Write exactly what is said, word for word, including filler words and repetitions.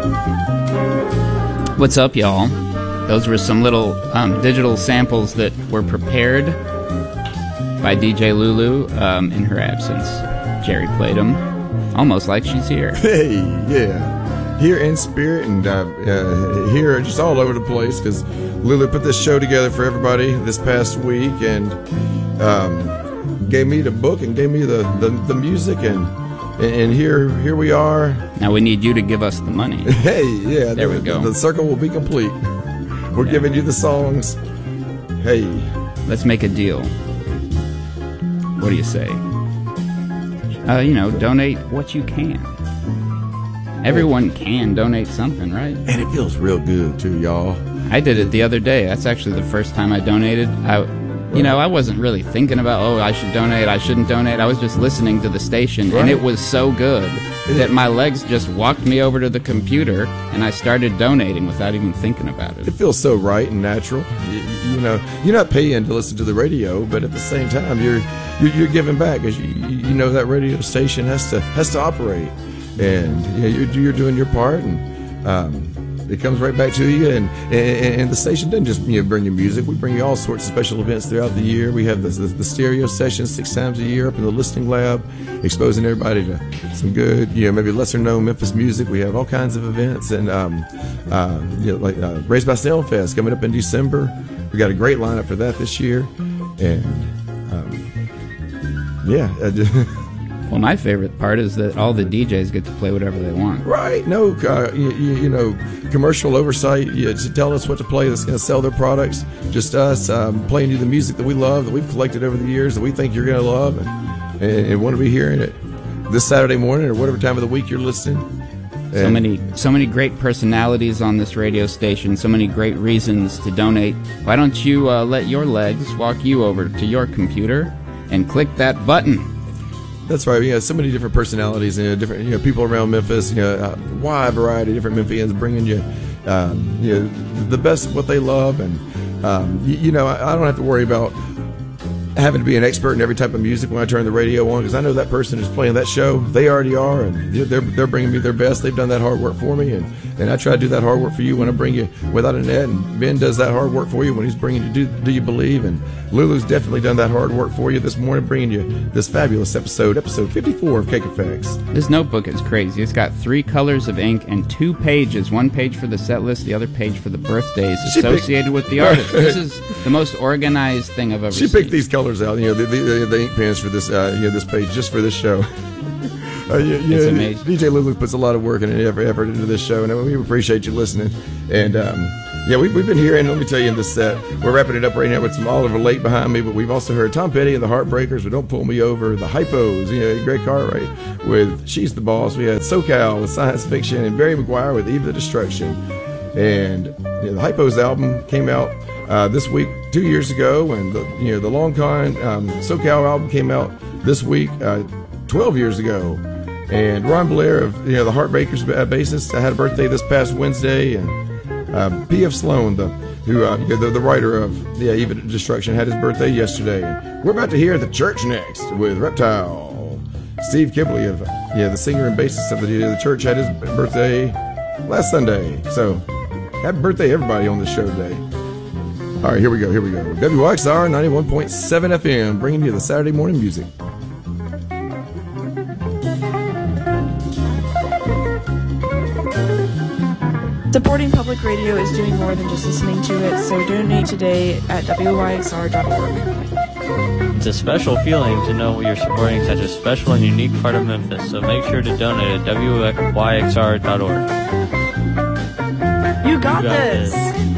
What's up, y'all? Those were some little um, digital samples that were prepared by D J Lulu um, in her absence. Jerry played them almost like she's here. Hey, yeah. Here in spirit and uh, uh, here just all over the place because Lulu put this show together for everybody this past week and um, gave me the book and gave me the, the, the music and and here here we are. Now we need you to give us the money. Hey, yeah. There the, we go. The, the circle will be complete. We're yeah. giving you the songs. Hey. Let's make a deal. What do you say? Uh, you know, donate what you can. Everyone can donate something, right? And it feels real good, too, y'all. I did it the other day. That's actually the first time I donated. I, you know, I wasn't really thinking about, oh, I should donate, I shouldn't donate. I was just listening to the station, right. And it was so good that my legs just walked me over to the computer, and I started donating without even thinking about it. It feels so right and natural. You, you know, you're not paying to listen to the radio, but at the same time, you're you're, you're giving back because you, you know that radio station has to has to operate, and you know, you're, you're doing your part, and um, it comes right back to you. And, and and the station doesn't just you know bring you music. We bring you all sorts of special events throughout the year. We have the, the, the stereo sessions six times a year up in the listening lab, exposing everybody to some good, you know, maybe lesser known Memphis music. We have all kinds of events, and um, uh, you know, like uh, Raised by Sound Fest coming up in December. We got a great lineup for that this year, and um, yeah. I just Well, my favorite part is that all the D Js get to play whatever they want. Right. No, uh, you, you know, commercial oversight you, to tell us what to play that's going to sell their products. Just us um, playing you the music that we love, that we've collected over the years, that we think you're going to love, and, and, and want to be hearing it this Saturday morning or whatever time of the week you're listening. And so many, so many great personalities on this radio station. So many great reasons to donate. Why don't you uh, let your legs walk you over to your computer and click that button? That's right. Yeah, so many different personalities and you know, different you know people around Memphis. You know, a wide variety of different Memphians bringing you, um, you know, the best of what they love, and um, you, you know, I, I don't have to worry about having to be an expert in every type of music when I turn the radio on because I know that person who's playing that show. They already are, and they're they're bringing me their best. They've done that hard work for me, and, and I try to do that hard work for you when I bring you Without a Net, and Ben does that hard work for you when he's bringing you Do, Do You Believe, and Lulu's definitely done that hard work for you this morning, bringing you this fabulous episode, episode fifty-four of Cake Effects. This notebook is crazy. It's got three colors of ink and two pages. One page for the set list, the other page for the birthdays She associated picked, with the artist. This is the most organized thing I've ever she seen. She picked these colors out, you know, the, the, the ink pens for this, uh, you know, this page just for this show. Uh, you, you it's know, amazing. D J Lulu puts a lot of work and effort, effort into this show, and we appreciate you listening. And um, yeah, we, we've been hearing. Let me tell you, in this set, we're wrapping it up right now with some Oliver Lake behind me, but we've also heard Tom Petty and the Heartbreakers with "Don't Pull Me Over," the Hypos, you know, Greg Cartwright with "She's the Boss." We had SoCal with Science Fiction and Barry McGuire with "Eve of Destruction." And you know, the Hypos album came out uh, this week, two years ago, and the, you know the Long Con um, SoCal album came out this week, uh, twelve years ago. And Ron Blair of you know the Heartbreakers bassist had a birthday this past Wednesday, and uh, P F Sloan, the who uh, the, the writer of the yeah, Eve of Destruction, had his birthday yesterday. And we're about to hear The Church next with Reptile. Steve Kibley of yeah the singer and bassist of the, the Church had his birthday last Sunday. So happy birthday everybody on this show today. All right, here we go. Here we go. W Y X R ninety-one point seven F M, bringing you the Saturday morning music. Supporting public radio is doing more than just listening to it, so donate today at W Y X R dot org. It's a special feeling to know you're supporting such a special and unique part of Memphis, so make sure to donate at W Y X R dot org. You got, you got this! this.